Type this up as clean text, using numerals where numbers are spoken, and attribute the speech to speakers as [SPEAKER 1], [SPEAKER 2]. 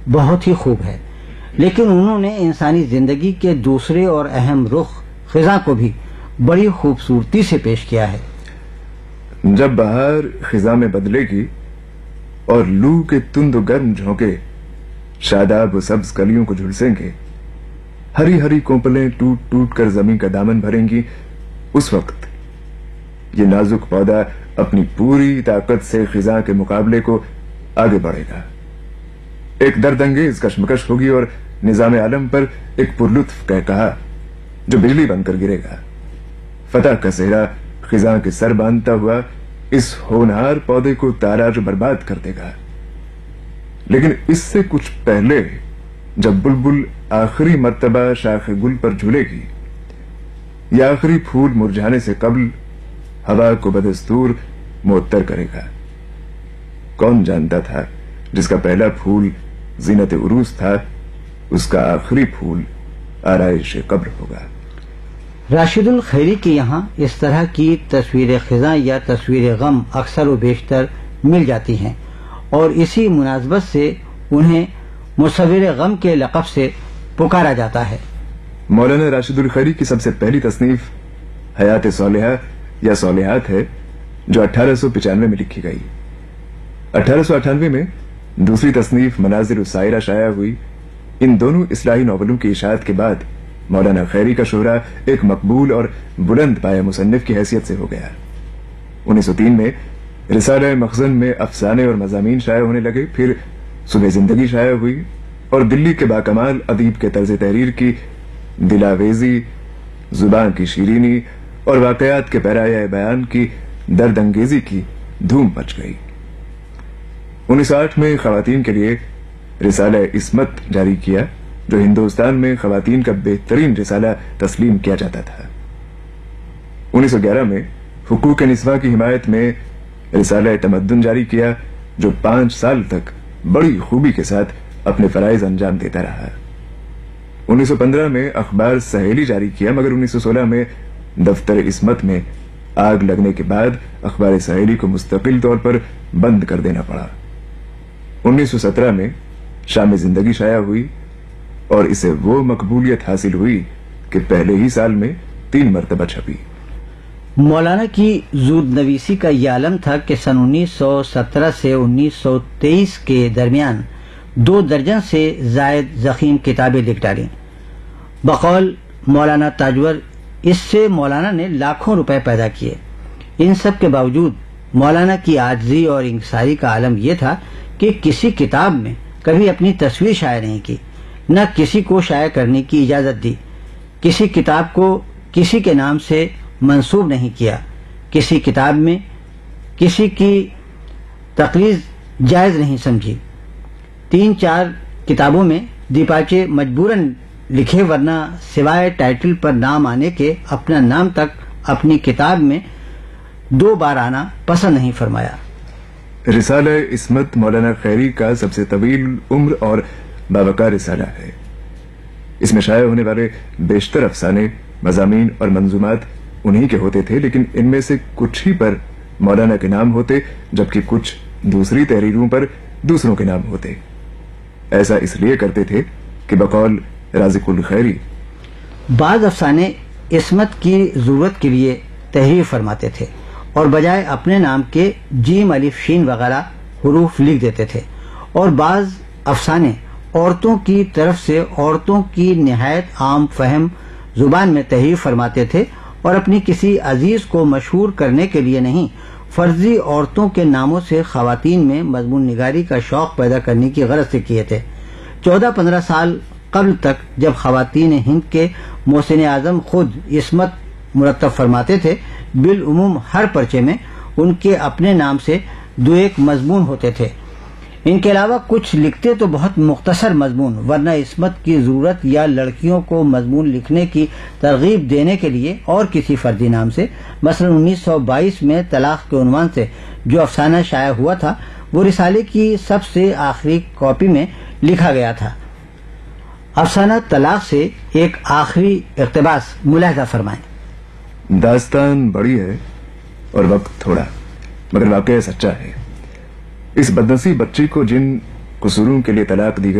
[SPEAKER 1] بہت ہی خوب ہے، لیکن انہوں نے انسانی زندگی کے دوسرے اور اہم رخ خزاں کو بھی بڑی خوبصورتی سے پیش کیا ہے۔
[SPEAKER 2] جب بہار خزاں میں بدلے گی اور لو کے تند و گرم جھونکے شاداب و سبز کلیوں کو جھلسیں گے، ہری ہری کوپلیں ٹوٹ ٹوٹ کر زمین کا دامن بھریں گی، اس وقت یہ نازک پودا اپنی پوری طاقت سے خزاں کے مقابلے کو آگے بڑھے گا۔ ایک درد انگیز کشمکش ہوگی اور نظام عالم پر ایک پرلطف قہقہا جو بجلی بن کر گرے گا۔ فتح کا صحرا خزاں کے سر باندھتا ہوا اس ہونہار پودے کو تاراج برباد کر دے گا۔ لیکن اس سے کچھ پہلے جب بلبل آخری مرتبہ شاخ گل پر جھولے گی یا آخری پھول مرجھانے سے قبل ہوا کو بدستور معطر کرے گا۔ کون جانتا تھا جس کا پہلا پھول زینت عروس تھا، اس کا آخری پھول آرائش قبر ہوگا۔
[SPEAKER 1] راشد الخیری کے یہاں اس طرح کی تصویر خزاں یا تصویر غم اکثر و بیشتر مل جاتی ہیں، اور اسی مناسبت سے انہیں مصور غم کے لقب سے پکارا جاتا ہے۔
[SPEAKER 2] مولانا راشد الخیری کی سب سے پہلی تصنیف حیات صالحہ یا صالحات ہے، جو 1895 میں لکھی گئی۔ 1898 میں دوسری تصنیف مناظر السائرہ شائع ہوئی۔ ان دونوں اصلاحی ناولوں کی اشاعت کے بعد مولانا خیری کا شہرہ ایک مقبول اور بلند پایہ مصنف کی حیثیت سے ہو گیا۔ 1903 میں رسالہ مخزن میں افسانے اور مضامین شائع ہونے لگے، پھر صبح زندگی شائع ہوئی، اور دلی کے باکمال ادیب کے طرز تحریر کی دلاویزی، زبان کی شیرینی اور واقعات کے پیرایہ بیان کی درد انگیزی کی دھوم مچ گئی۔ 1908 میں خواتین کے لیے رسالہ عصمت جاری کیا، جو ہندوستان میں خواتین کا بہترین رسالہ تسلیم کیا جاتا تھا۔ 1911 میں حقوق نسواں کی حمایت میں رسالہ تمدن جاری کیا، جو 5 سال تک بڑی خوبی کے ساتھ اپنے فرائض انجام دیتا رہا۔ 1915 میں اخبار سہیلی جاری کیا، مگر 1916 میں دفتر عصمت میں آگ لگنے کے بعد اخبار سہیلی کو مستقل طور پر بند کر دینا پڑا۔ 1917 میں شام زندگی شائع ہوئی، اور اسے وہ مقبولیت حاصل ہوئی کہ پہلے ہی سال میں 3 مرتبہ چھپی۔
[SPEAKER 1] مولانا کی زود نویسی کا یہ عالم تھا کہ سن 1917 سے 1923 کے درمیان 2 درجن سے زائد ضخیم کتابیں لکھ ڈالیں۔ بقول مولانا تاجور اس سے مولانا نے لاکھوں روپے پیدا کیے۔ ان سب کے باوجود مولانا کی عاجزی اور انکساری کا عالم یہ تھا کہ کسی کتاب میں کبھی اپنی تصویر شائع نہیں کی، نہ کسی کو شائع کرنے کی اجازت دی، کسی کتاب کو کسی کے نام سے منسوب نہیں کیا، کسی کتاب میں کسی کی تقریر جائز نہیں سمجھی۔ 3-4 کتابوں میں دیپاچے مجبوراً لکھے، ورنہ سوائے ٹائٹل پر نام آنے کے اپنا نام تک اپنی کتاب میں 2 بار آنا پسند نہیں فرمایا۔
[SPEAKER 2] رسالہ عصمت مولانا خیری کا سب سے طویل عمر اور باوقار رسالہ ہے۔ اس میں شائع ہونے والے بیشتر افسانے، مضامین اور منظومات انہی کے ہوتے تھے، لیکن ان میں سے کچھ ہی پر مولانا کے نام ہوتے، جبکہ کچھ دوسری تحریروں پر دوسروں کے نام ہوتے۔ ایسا اس لیے کرتے تھے کہ بقول رازق الخیری
[SPEAKER 1] بعض افسانے عصمت کی ضرورت کے لیے تحریر فرماتے تھے اور بجائے اپنے نام کے جیم الف شین وغیرہ حروف لکھ دیتے تھے، اور بعض افسانے عورتوں کی طرف سے عورتوں کی نہایت عام فہم زبان میں تحریر فرماتے تھے، اور اپنی کسی عزیز کو مشہور کرنے کے لیے نہیں، فرضی عورتوں کے ناموں سے خواتین میں مضمون نگاری کا شوق پیدا کرنے کی غرض سے کیے تھے۔ 14-15 سال قبل تک جب خواتین ہند کے محسن اعظم خود عصمت مرتب فرماتے تھے، بالعموم ہر پرچے میں ان کے اپنے نام سے 2-1 مضمون ہوتے تھے۔ ان کے علاوہ کچھ لکھتے تو بہت مختصر مضمون، ورنہ عصمت کی ضرورت یا لڑکیوں کو مضمون لکھنے کی ترغیب دینے کے لیے اور کسی فردی نام سے، مثلا 1922 میں طلاق کے عنوان سے جو افسانہ شائع ہوا تھا، وہ رسالے کی سب سے آخری کاپی میں لکھا گیا تھا۔ افسانہ طلاق سے ایک آخری اقتباس ملاحظہ فرمائیں۔
[SPEAKER 2] داستان بڑی ہے اور وقت تھوڑا، مگر واقعہ سچا ہے۔ اس بدنصیب بچی کو جن قصوروں کے لیے طلاق دی گئی